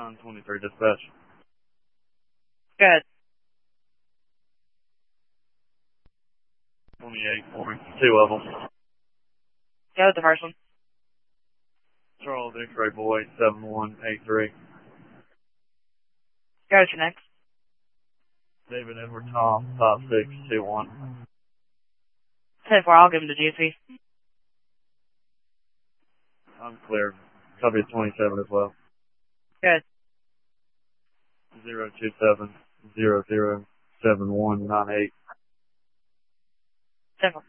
923 dispatch. Good. 28 for me. 2 of them. Go with the first one. Charles X-Ray Boy 7183. Go with your next. David Edward Tom 5621. 10-4, I'll give him to GC. I'm clear. Copy 27 as well. Good. 027 007198. 10-4.